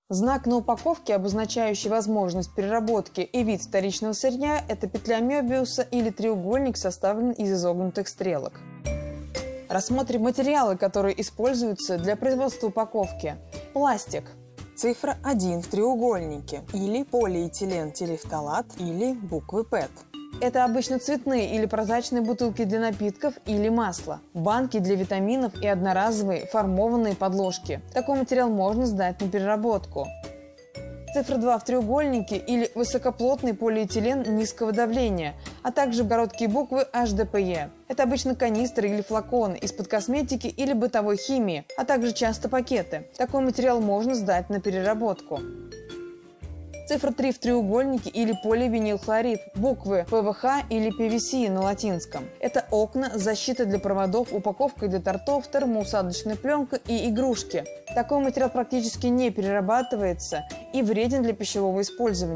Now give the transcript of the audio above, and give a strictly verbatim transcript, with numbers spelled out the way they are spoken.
Знак на упаковке, обозначающий возможность переработки и вид вторичного сырья, это петля Мёбиуса или треугольник, составлен из изогнутых стрелок. Рассмотрим материалы, которые используются для производства упаковки. Пластик. Цифра один в треугольнике, или полиэтилен-терефталат, или буквы пэт. Это обычно цветные или прозрачные бутылки для напитков или масла, банки для витаминов и одноразовые формованные подложки. Такой материал можно сдать на переработку. Цифра два в треугольнике или высокоплотный полиэтилен низкого давления, а также короткие буквы эйч ди пи и. Это обычно канистры или флаконы из-под косметики или бытовой химии, а также часто пакеты. Такой материал можно сдать на переработку. Цифра три в треугольнике или поливинилхлорид, буквы пэ вэ ха или пи ви си на латинском. Это окна, защита для проводов, упаковка для тортов, термоусадочная пленка и игрушки. Такой материал практически не перерабатывается и вреден для пищевого использования.